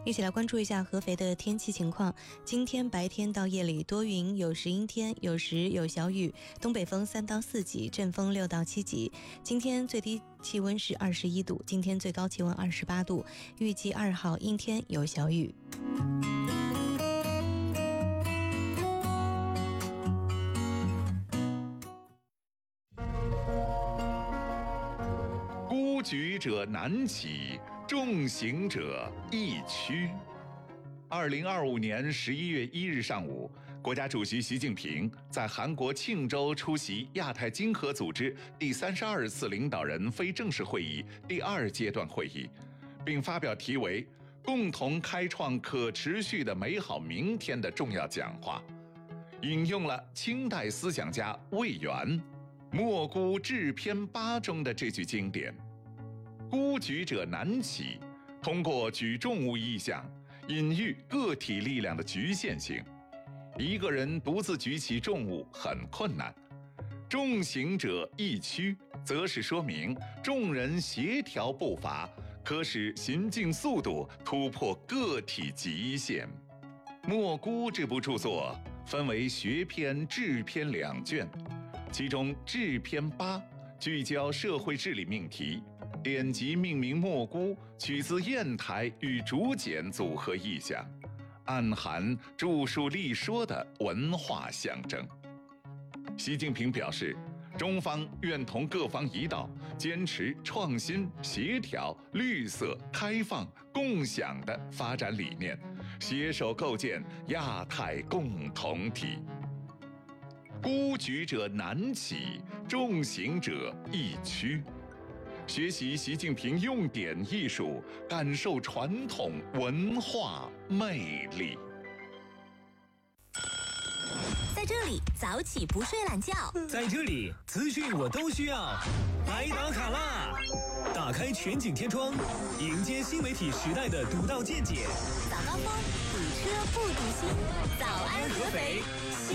一起来关注一下合肥的天气情况。今天白天到夜里多云，有时阴天，有时有小雨，东北风3到4级，阵风6到7级。今天最低气温是21度，今天最高气温28度，预计2号阴天有小雨。 孤举者难起，众行者易趋。2025年11月1日上午，国家主席习近平在韩国庆州出席亚太经合组织第32次领导人非正式会议第2阶段会议，并发表题为《共同开创可持续的美好明天》的重要讲话，引用了清代思想家魏源莫孤致篇8中的这句经典：孤举者难起，通过举重物意象隐喻个体力量的局限性，一个人独自举起重物很困难；众行者易趋，则是说明众人协调步伐，可使行进速度突破个体极限。莫孤这部著作分为学篇、志篇2卷，其中志篇8聚焦社会治理命题，典籍命名莫孤，取自砚台与竹简组合意象，暗含著述立说的文化象征。习近平表示，中方愿同各方一道，坚持创新、协调、绿色、开放、共享的发展理念，携手构建亚太共同体。孤举者难起，众行者易趋。学习习近平用典艺术，感受传统文化魅力。 在这里早起不睡懒觉， 在这里资讯我都需要，来打卡啦！打开全景天窗，迎接新媒体时代的独到见解。 早高峰，堵车不堵心，早安合肥。